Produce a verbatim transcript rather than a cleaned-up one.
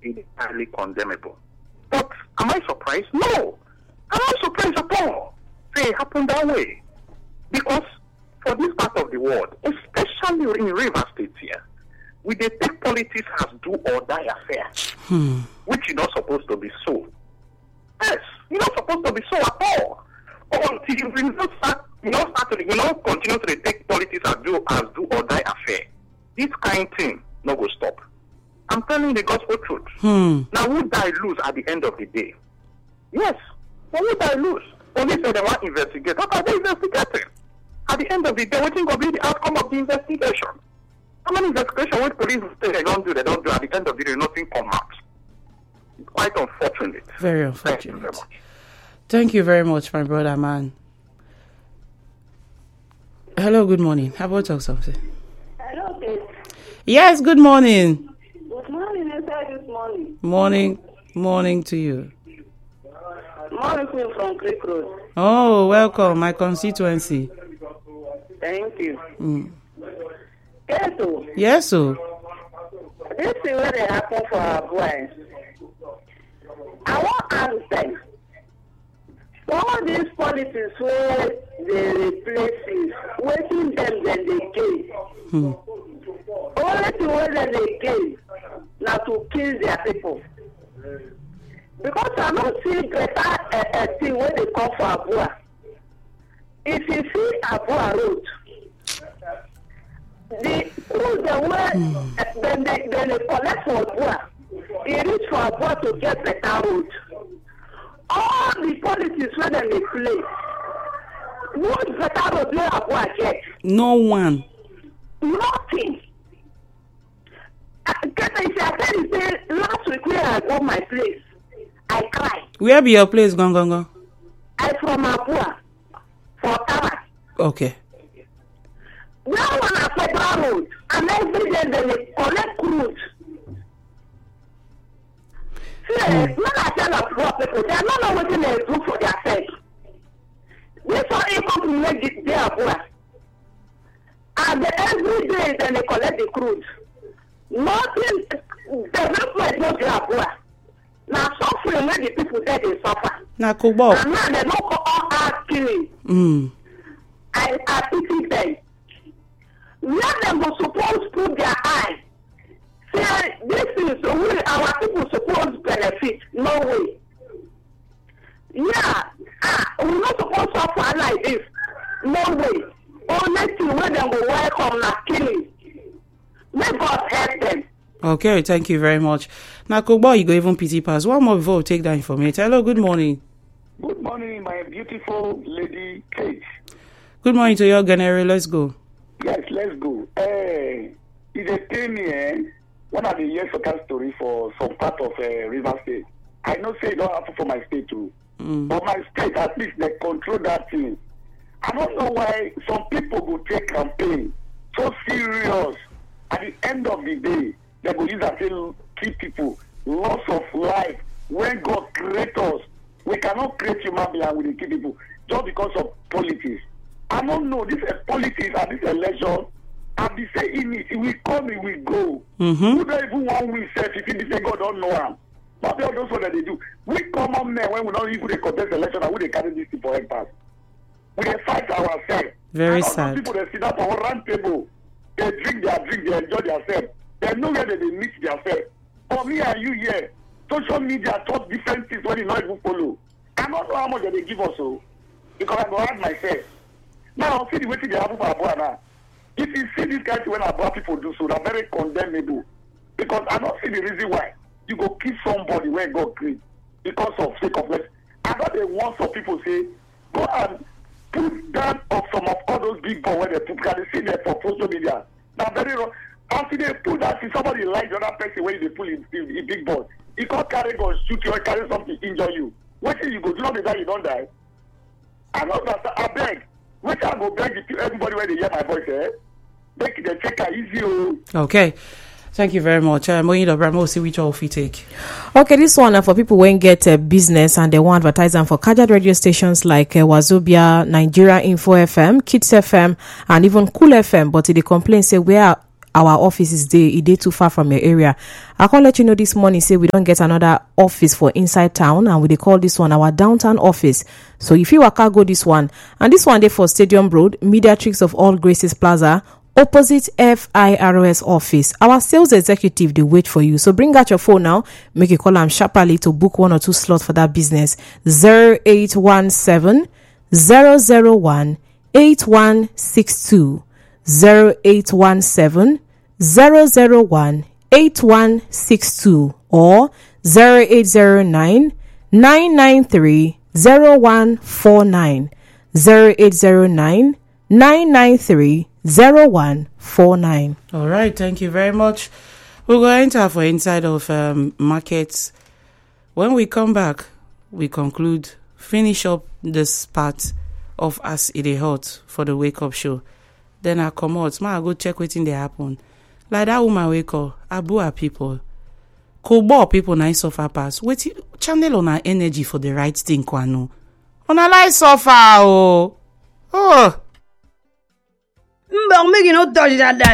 It is highly condemnable. But am I surprised? No. I'm not surprised at all. Say it happened that way. Because for this part of the world, especially in Rivers State here, we they take politics as do or die affair, hmm. which is not supposed to be so. Yes, you're not supposed to be so at all. Until you will not start, you know, start to, you know, continue to take politics as do as do or die affair. This kind of thing no go stop. I'm telling you the gospel truth. Hmm. Now, who die lose at the end of the day? Yes, but who die lose? Only say they want to investigate. What are they investigating? At the end of the day, what will be the outcome of the investigation? How many investigations what police say they don't do, they don't do, at the end of the day, nothing comes out. It's quite unfortunate. Very unfortunate. Thank you very much. Thank you very much, my brother, man. Hello, good morning. How about talk something? Hello, Kate. Yes, good morning. Good morning, I said this morning. Morning, morning to you. Morning to you from Creek Road. Oh, welcome, my constituency. Thank you. Mm. Yes, sir. Yes, sir. This is what happened for our boys. I want to ask them. All these politics where they replace it, waiting them then they gain. Hmm. Only the way that they gain now to kill their people. Because I don't see better uh, uh, thing when they come for Abua. If you see Abua road, the road the way mm. uh, then they then they collect for Abua, it reach for Abua to get better road. All the politics when they play, what better road where Abua get? No one. Nothing. I, I tell you, say last week when I go my place, I cry. Where be your place, Gong Gong Gong? I from Abua, for Tara. Okay. Now when I federal road, and every day they collect cruise. See, mm. when I tell of poor people, they are not know what they do for their sake. This one income to make it there, Abua. And the, every day then they collect the cruise. Nothing, development not there, Abua. Now suffering when the people there they suffer. Now Kubo. And now they don't go all out killing. Mm. I, I pity them. Where them were supposed to put their eye. Say this is the way our people supposed to benefit. No way. Yeah. Ah, we're not supposed to suffer like this. No way. Only thing when them will welcome na killing. May God help them. Okay, thank you very much. Now, Kubo, you go even pity pass. One more before we take that information. Hello, good morning. Good morning, my beautiful lady Kate. Good morning to you, Ganeri. Let's go. Yes, let's go. Uh, it's a pain here. One of the years soccer story for some part of uh, River State. I know say it don't happen for my state too. Mm. But my state, at least, they control that thing. I don't know why some people will take campaign so serious. At the end of the day, they will use that to keep people, loss of life. When God creates us, we cannot create human beings and we keep people just because of politics. I don't know, this is politics and this election, and they say in it, it will come, it will go. Mm-hmm. We don't even want we say, if you say God don't know him. But they don't know what they do. We common men, when we don't even contest election, and we carry this for head pass. We dey fight ourselves. Very and sad. People they sit up on one round table, they drink their drink, they enjoy themselves. They know where they, they mix themselves. For me and you here, social media taught different things when you not even follow. I don't know how much they give us, so because I go ask myself. Now see the way they happen for Abua now. If you see this kind of when Abua people do so, they're very condemnable. Because I don't see the reason why you go kill somebody when God create because of sake of less. I got the want some people say, go and put down of some of all those big boys where they put, because they see them for social media. Now very wrong. After they put that, see somebody like the other person when they pull in, in, in big boy. He can't carry gun, shoot you, or carry something, injure you. What till you go? Do you know the guy you don't die? I know that I beg. Wait, I go beg everybody when they hear my voice, eh? Make the checker easy. Okay. Thank you very much. I'm going to see which one we take. Okay, this one uh, for people who get a business and they want to advertise them for Kajad radio stations like uh, Wazobia, Nigeria Info F M, Kids F M, and even Cool F M. But they complain say we are our office is there, it dey too far from your area. I can't let you know this morning, say we don't get another office for inside town, and we dey call this one our downtown office. So if you waka go this one, and this one dey for Stadium Road, Mediatrix of All Graces Plaza, opposite F I R O S office. Our sales executive dey wait for you. So bring out your phone now, make a call am sharply to book one or two slots for that business. zero eight one seven, zero zero one, eight one six two. zero eight one seven, zero zero one, eight one six two or zero eight zero nine, nine nine three, zero one four nine. zero eight zero nine, nine nine three, zero one four nine. All right, thank you very much. We'll go enter for inside of um, markets. When we come back, we conclude, finish up this part of As It Dey Hot for the Wake Up Show. Then I come out, ma I go check wetin dey happen. Like that woman wake up, abu her people. Kobo people na suffer pass. Wait, channel on our energy for the right thing, kwano. On a life suffer, oh. Oh. Mbong, make you no touch that.